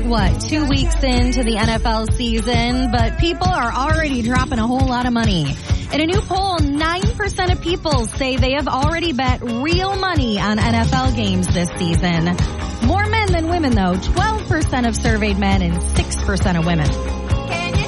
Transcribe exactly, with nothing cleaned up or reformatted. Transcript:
what, two weeks into the N F L season, but people are already dropping a whole lot of money. In a new poll, nine percent of people say they have already bet real money on N F L games this season. More men than women, though. twelve percent of surveyed men and six percent of women.